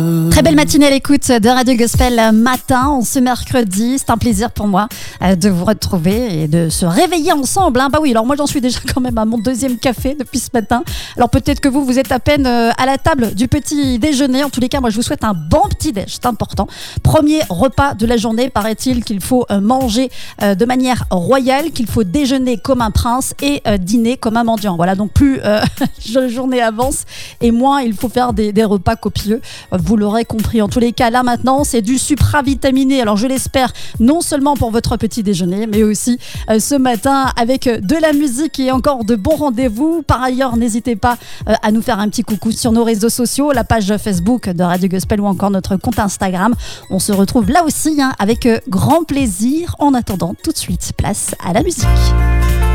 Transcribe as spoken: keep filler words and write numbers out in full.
Très belle matinée à l'écoute de Radio Gospel Matin, ce mercredi. C'est un plaisir pour moi de vous retrouver et de se réveiller ensemble. Hein. Bah oui, alors moi j'en suis déjà quand même à mon deuxième café depuis ce matin. Alors peut-être que vous, vous êtes à peine à la table du petit déjeuner. En tous les cas, moi je vous souhaite un bon petit déj, c'est important. Premier repas de la journée, paraît-il qu'il faut manger de manière royale, qu'il faut déjeuner comme un prince et dîner comme un mendiant. Voilà, donc plus euh, la journée avance et moins il faut faire des, des repas copieux. Vous l'aurez compris. En tous les cas, là maintenant, c'est du supravitaminé. Alors, je l'espère, non seulement pour votre petit déjeuner, mais aussi euh, ce matin avec de la musique et encore de bons rendez-vous. Par ailleurs, n'hésitez pas euh, à nous faire un petit coucou sur nos réseaux sociaux, la page Facebook de Radio Gospel ou encore notre compte Instagram. On se retrouve là aussi hein, avec euh, grand plaisir. En attendant, tout de suite, place à la musique.